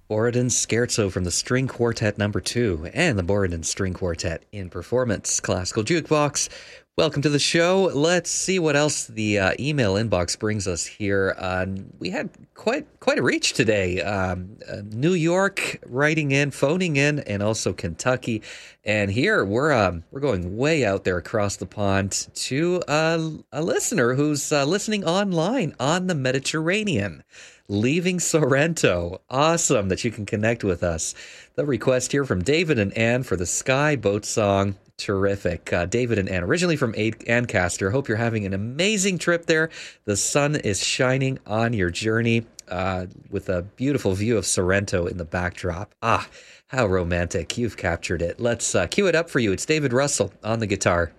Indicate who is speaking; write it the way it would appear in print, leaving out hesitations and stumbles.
Speaker 1: Borodin Scherzo from the String Quartet Number 2 and the Borodin String Quartet in Performance Classical Jukebox. Welcome to the show. Let's see what else the email inbox brings us here. We had quite a reach today. New York writing in, phoning in, and also Kentucky. And here we're going way out there across the pond to a listener who's listening online on the Mediterranean. Leaving Sorrento. Awesome that you can connect with us. The request here from David and Ann for the Sky Boat Song. Terrific. David and Ann, originally from Ancaster. Hope you're having an amazing trip there. The sun is shining on your journey with a beautiful view of Sorrento in the backdrop. Ah, how romantic. You've captured it. Let's cue it up for you. It's David Russell on the guitar.